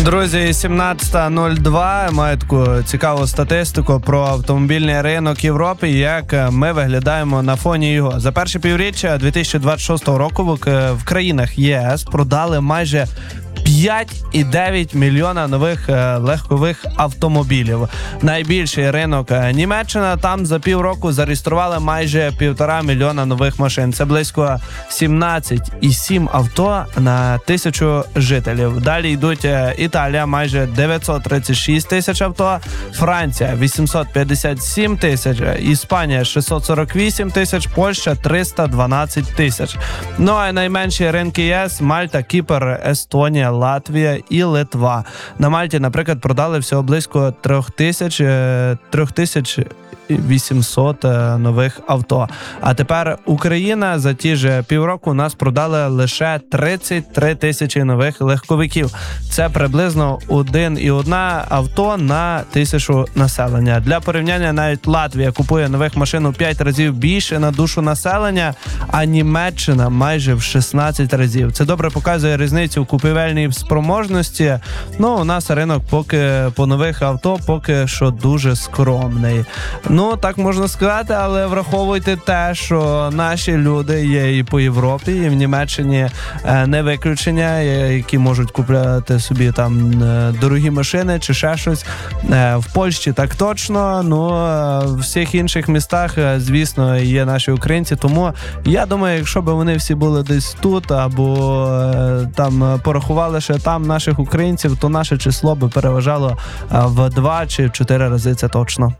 Друзі, 17.02. Маю таку цікаву статистику про автомобільний ринок Європи, як ми виглядаємо на фоні його. За перше півріччя 2026 року в країнах ЄС продали майже 5,9 мільйона нових легкових автомобілів. Найбільший ринок Німеччина. Там за півроку зареєстрували майже 1,5 мільйона нових машин. Це близько 17,7 авто на 1000 жителів. Далі йдуть Італія, майже 936 тисяч авто, Франція 857 тисяч, Іспанія 648 тисяч, Польща 312 тисяч. Ну а найменші ринки ЄС – Мальта, Кіпр, Естонія, Латвія і Литва. На Мальті, наприклад, продали всього близько 3800 нових авто. А тепер Україна за ті ж півроку у нас продали лише 33 тисячі нових легковиків. Це приблизно 1,1 авто на 1000 населення. Для порівняння, навіть Латвія купує нових машин у 5 разів більше на душу населення, а Німеччина майже в 16 разів. Це добре показує різницю у купівельній спроможності. Ну, у нас ринок поки по нових авто поки що дуже скромний. Ну, так можна сказати, але враховуйте те, що наші люди є і по Європі, і в Німеччині не виключення, які можуть купляти собі там дорогі машини чи ще щось. В Польщі так точно, ну, в всіх інших містах, звісно, є наші українці, тому я думаю, якщо б вони всі були десь тут, або там порахували ще там наших українців, то наше число би переважало в 2 чи в 4 рази, це точно.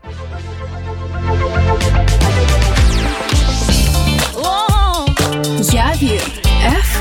Явір.